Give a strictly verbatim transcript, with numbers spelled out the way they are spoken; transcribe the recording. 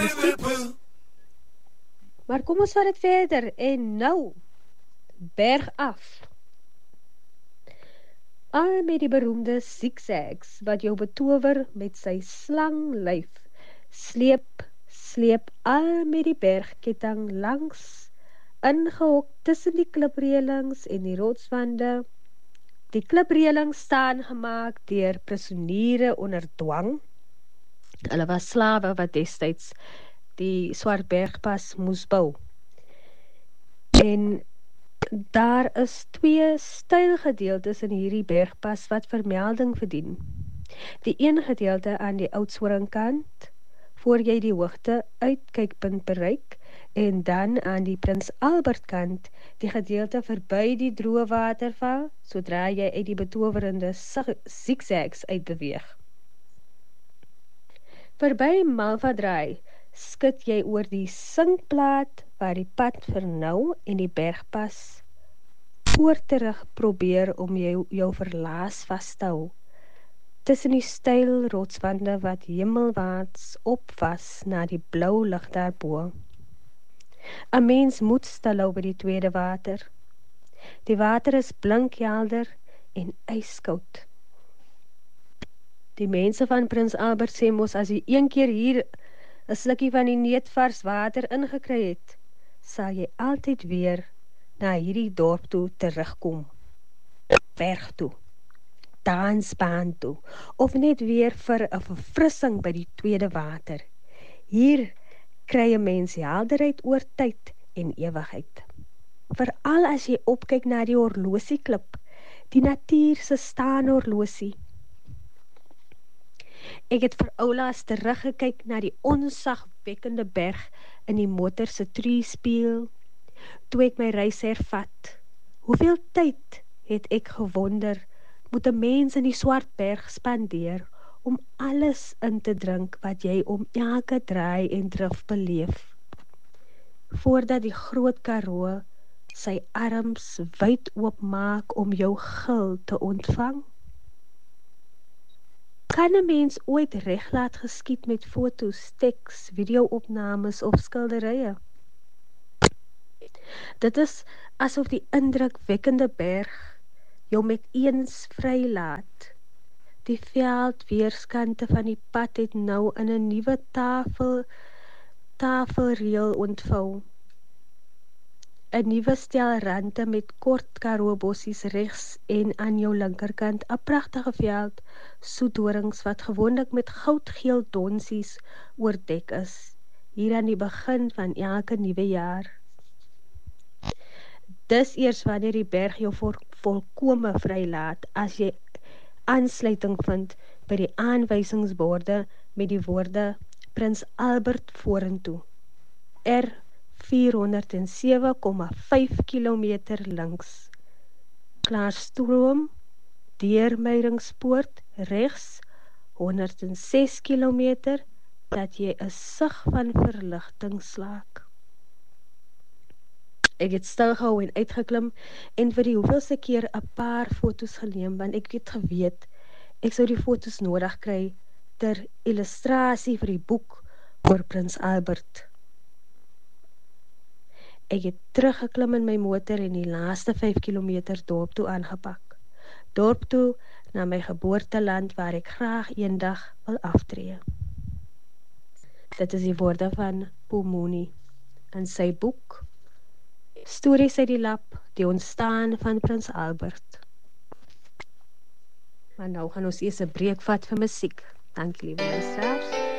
Musiek. Maar kom ons vat dit verder. En nou, berg af. Al met die beroemde zigzags, wat jou betower met sy slanglyf, sleep, sleep al met die bergketting langs, ingehok tussen die kliprelings en die rotswande. Die kliprelings staan gemaak deur prisoniere onder dwang. Hulle was slawe wat destyds die Swartbergpas moes bou. En daar is twee stylgedeeltes in hierdie bergpas wat vermelding verdien. Die een gedeelte aan die Oudtshoornkant, voor jy die hoogte uitkykpunt bereik, en dan aan die Prins Albert kant, die gedeelte verby die droë waterval, sodra jy uit die betowerende zigzags uitbeweeg. Verby Malvadraai skit jy oor die sinkplaat waar die pad vernau en die bergpas voor terug probeer om jou, jou verlaas vast te hou, tussen die steil rotswande wat hemelwaarts opwas na die blauw lig daarbo. 'n Mens moet stilhou by die tweede water. Die water is blinkhelder en ijskoud. Die mense van Prins Albert sê mos, as jy een keer hier 'n slukkie van die neetvars water ingekry het, sal jy altyd weer na hierdie dorp toe terugkom. Berg toe, dansbaan toe, of net weer vir 'n verfrissing by die tweede water. Hier kry 'n mens helderheid oor tyd en ewigheid. Veral as jy opkyk na die horlosieklip, die natuur se staanhorlosie. Ek het vir oulaas teruggekyk na die onsagwekkende berg in die motor se truespieël, toe ek my reis hervat. Hoeveel tyd het ek gewonder, moet 'n mens in die Swartberg spandeer, om alles in te drink wat jy om elke draai en drif beleef, voordat die Groot Karoo sy arms wyd oopmaak om jou gil te ontvang? Kan 'n mens ooit reg laat geskied met foto's, teks, video-opnames of skilderye? Dit is asof die indrukwekkende berg jou met eens vrylaat. Die veld weerskante van die pad het nou in 'n nuwe tafel, tafelreël ontvou. 'n Nuwe stel rande met kort karoobossies regs en aan jou linkerkant 'n pragtige veld soetdorings wat gewoonlik met goudgeel donsies oordek is, hier aan die begin van elke nuwe jaar. Dis eers wanneer die berg jou vol, volkome vrylaat, as jy aansluiting vind by die aanwysingsborde met die woorde Prins Albert vorentoe. R vierhonderdsewe komma vyf kilometer links. Klaarstroom, Deurmeyringspoort, regs, honderdses kilometer, dat jy 'n sig van verligting slaak. Ek het stilgehou en uitgeklim en vir die hoeveelste keer 'n paar foto's geneem, want ek het geweet, ek sou die foto's nodig kry ter illustrasie vir die boek oor Prins Albert. Ek het teruggeklim in my motor en die laaste vyf kilometer dorp toe aangepak. Dorp toe na my geboorteland waar ek graag eendag wil aftree. Dit is die woorde van Pumuni in sy boek Stories uit die lap, die ontstaan van Prins Albert. Maar nou gaan ons eers 'n breek vat vir musiek. Dankie, lieve luisteraars.